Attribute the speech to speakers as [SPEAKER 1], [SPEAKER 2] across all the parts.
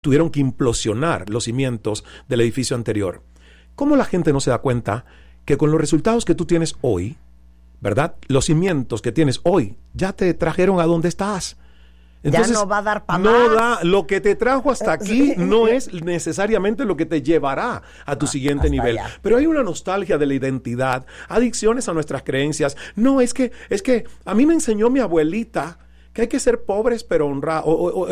[SPEAKER 1] tuvieron que implosionar los cimientos del edificio anterior. ¿Cómo la gente no se da cuenta que con los resultados que tú tienes hoy, ¿verdad? Los cimientos que tienes hoy ya te trajeron a donde estás. Entonces,
[SPEAKER 2] ya no va a dar para
[SPEAKER 1] no
[SPEAKER 2] más.
[SPEAKER 1] lo que te trajo hasta aquí no es necesariamente lo que te llevará a tu siguiente nivel.
[SPEAKER 2] Allá.
[SPEAKER 1] Pero hay una nostalgia de la identidad, adicciones a nuestras creencias. No, es que a mí me enseñó mi abuelita que hay que ser pobres pero honrados.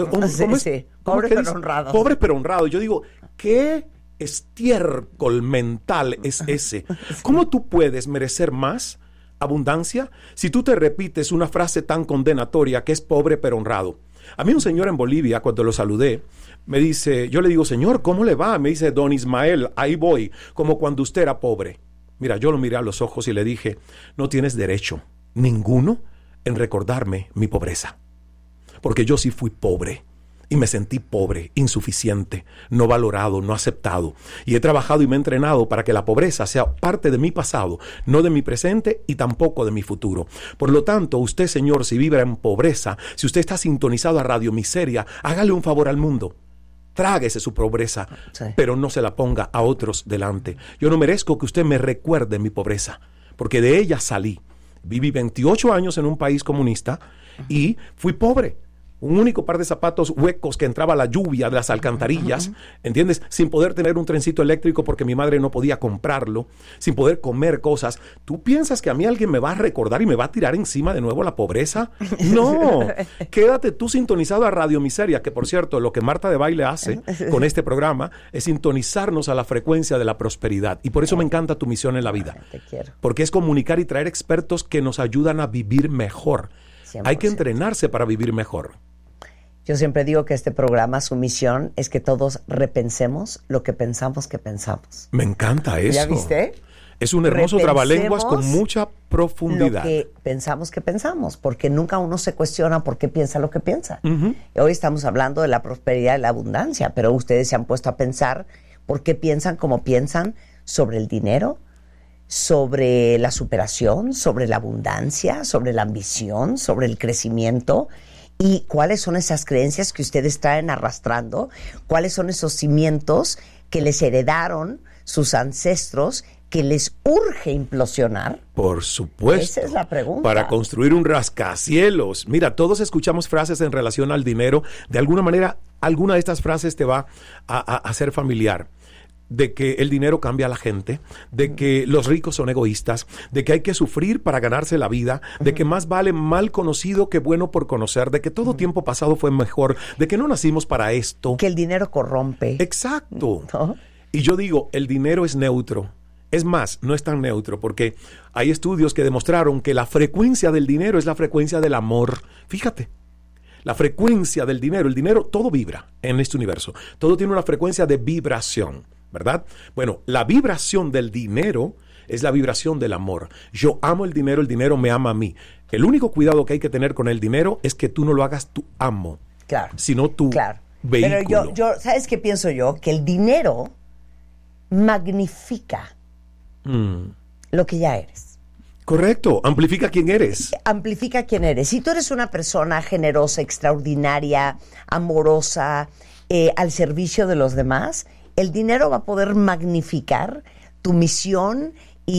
[SPEAKER 2] Pobres pero honrados.
[SPEAKER 1] Pobres pero honrados. Yo digo, ¿qué estiércol mental es ese? ¿Cómo tú puedes merecer más abundancia si tú te repites una frase tan condenatoria que es pobre pero honrado? A mí un señor en Bolivia, cuando lo saludé, me dice, yo le digo, señor, ¿cómo le va? Me dice, don Ismael, ahí voy, como cuando usted era pobre. Mira, yo lo miré a los ojos y le dije, no tienes derecho, ninguno, en recordarme mi pobreza. Porque yo sí fui pobre. Y me sentí pobre, insuficiente, no valorado, no aceptado. Y he trabajado y me he entrenado para que la pobreza sea parte de mi pasado, no de mi presente y tampoco de mi futuro. Por lo tanto, usted, señor, si vive en pobreza, si usted está sintonizado a Radio Miseria, hágale un favor al mundo. Tráguese su pobreza, sí, pero no se la ponga a otros delante. Yo no merezco que usted me recuerde mi pobreza, porque de ella salí. Viví 28 años en un país comunista y fui pobre. Un único par de zapatos huecos que entraba la lluvia de las alcantarillas, ¿entiendes? Sin poder tener un trencito eléctrico porque mi madre no podía comprarlo, sin poder comer cosas. ¿Tú piensas que a mí alguien me va a recordar y me va a tirar encima de nuevo la pobreza? No, quédate tú sintonizado a Radio Miseria, que por cierto, lo que Marta de Baile hace con este programa es sintonizarnos a la frecuencia de la prosperidad. Y por eso me encanta tu misión en la vida.
[SPEAKER 2] Te quiero.
[SPEAKER 1] Porque es comunicar y traer expertos que nos ayudan a vivir mejor. 100%. Hay que entrenarse para vivir mejor.
[SPEAKER 2] Yo siempre digo que este programa, su misión es que todos repensemos lo que pensamos que pensamos.
[SPEAKER 1] Me encanta eso.
[SPEAKER 2] ¿Ya viste?
[SPEAKER 1] Es un hermoso trabalenguas con mucha profundidad.
[SPEAKER 2] Lo que pensamos, porque nunca uno se cuestiona por qué piensa lo que piensa. Hoy estamos hablando de la prosperidad y la abundancia, pero ustedes se han puesto a pensar por qué piensan como piensan sobre el dinero, sobre la superación, sobre la abundancia, sobre la ambición, sobre el crecimiento. ¿Y cuáles son esas creencias que ustedes traen arrastrando? ¿Cuáles son esos cimientos que les heredaron sus ancestros que les urge implosionar?
[SPEAKER 1] Por supuesto.
[SPEAKER 2] Esa es la pregunta.
[SPEAKER 1] Para construir un rascacielos. Mira, todos escuchamos frases en relación al dinero. De alguna manera, alguna de estas frases te va a hacer familiar. De que el dinero cambia a la gente, de que los ricos son egoístas, de que hay que sufrir para ganarse la vida, de que más vale mal conocido que bueno por conocer, de que todo tiempo pasado fue mejor, de que no nacimos para esto.
[SPEAKER 2] Que el dinero corrompe.
[SPEAKER 1] Exacto.
[SPEAKER 2] ¿No?
[SPEAKER 1] Y yo digo, el dinero es neutro. Es más, no es tan neutro porque hay estudios que demostraron que la frecuencia del dinero es la frecuencia del amor. Fíjate. La frecuencia del dinero, el dinero, todo vibra en este universo. Todo tiene una frecuencia de vibración, ¿verdad? Bueno, la vibración del dinero es la vibración del amor. Yo amo el dinero me ama a mí. El único cuidado que hay que tener con el dinero es que tú no lo hagas tu amo,
[SPEAKER 2] claro,
[SPEAKER 1] sino tu vehículo.
[SPEAKER 2] Pero yo, ¿sabes qué pienso yo? Que el dinero magnifica lo que ya eres.
[SPEAKER 1] Correcto, amplifica quién eres.
[SPEAKER 2] Amplifica quién eres. Si tú eres una persona generosa, extraordinaria, amorosa, al servicio de los demás, el dinero va a poder magnificar tu misión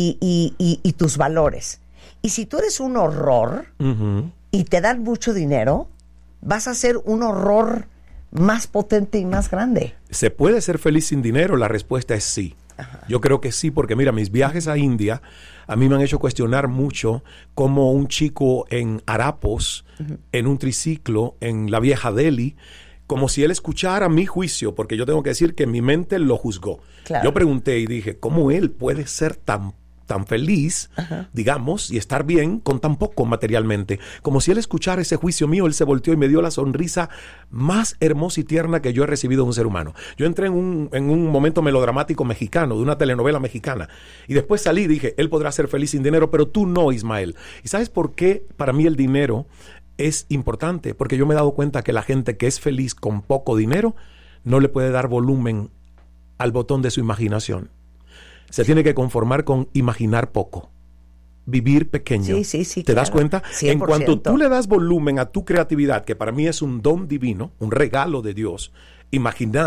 [SPEAKER 2] y tus valores. Y si tú eres un horror y te dan mucho dinero, vas a ser un horror más potente y más grande.
[SPEAKER 1] ¿Se puede ser feliz sin dinero? La respuesta es sí. Ajá. Yo creo que sí, porque mira, mis viajes a India a mí me han hecho cuestionar mucho cómo un chico en harapos, en un triciclo, en la vieja Delhi, como si él escuchara mi juicio, porque yo tengo que decir que mi mente lo juzgó. Claro. Yo pregunté y dije, ¿cómo él puede ser tan feliz, digamos, y estar bien con tan poco materialmente? Como si él escuchara ese juicio mío, él se volteó y me dio la sonrisa más hermosa y tierna que yo he recibido de un ser humano. Yo entré en un momento melodramático mexicano, de una telenovela mexicana, y después salí y dije, él podrá ser feliz sin dinero, pero tú no, Ismael. ¿Y sabes por qué para mí el dinero es importante? Porque yo me he dado cuenta que la gente que es feliz con poco dinero no le puede dar volumen al botón de su imaginación. Se tiene que conformar con imaginar poco, vivir pequeño.
[SPEAKER 2] Sí,
[SPEAKER 1] ¿Te das cuenta?
[SPEAKER 2] 100%.
[SPEAKER 1] En cuanto tú le das volumen a tu creatividad, que para mí es un don divino, un regalo de Dios, imaginar